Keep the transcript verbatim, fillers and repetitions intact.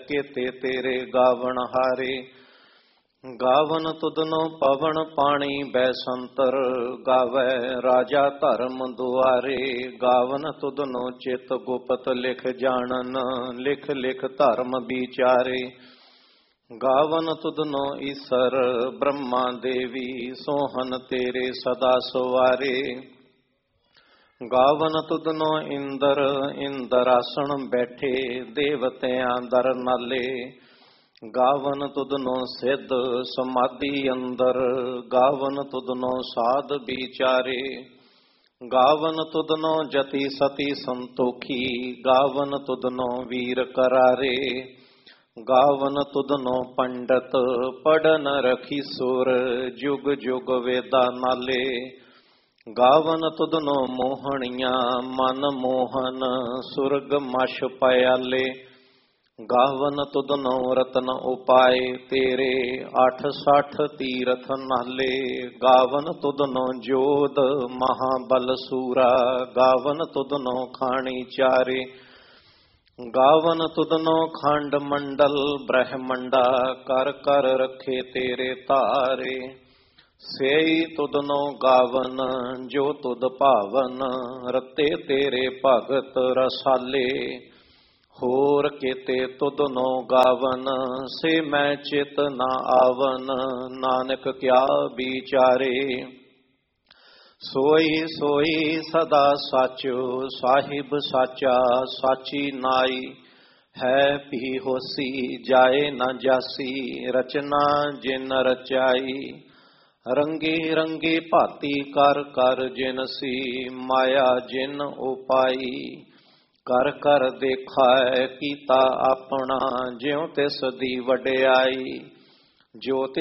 केते तेरे गावन हारे। गावन तुधनो पवन पानी बैसंतर, गावै राजा धर्म दुआरे। गावन तुधनो चित गुपत लिख जानन, लिख लिख धर्म विचारे। गावन तुधनो ईसर ब्रह्मा देवी, सोहन तेरे सदा सवारे। गावन तुधनो इंदर इंदरासन बैठे, देवतियां दर नाले। गावन तुधनो सिद्ध समाधि अंदर, गावन तुधनो साध विचारे। गावन तुधनो जति सती संतोखी, गावन तुधनो वीर करारे। गावन तुधनो पंडित पढ़न रखी सुर, जुग जुग वेदा नाले। गावन तुधनो मोहनिया मन मोहन, सुरग मश पयाले। गावन तुधनो रतन उपाय तेरे, अठ सठ तीरथ नाले। गावन तुधनो जोध महाबल सूरा, गावन तुधनो खाणी चारे। गावन तुधनो खंड मंडल ब्रह्मंडा, कर कर रखे तेरे तारे। सेई तुधनो गावन जो तुध भावन, रते तेरे भगत रसाले। होर केते तुधनो गावन, से मैं चित न आवन, नानक क्या विचारे। सोई सोई सदा साचो, साहिब साचा साची नाई। है भी होसी जाए न जासी, रचना जिन रचाई। रंगी रंगी भाती कर कर जिनसी, माया जिन उपाई। कर कर देखा कीता अपना, ज्यों तिस दी वडियाई। जो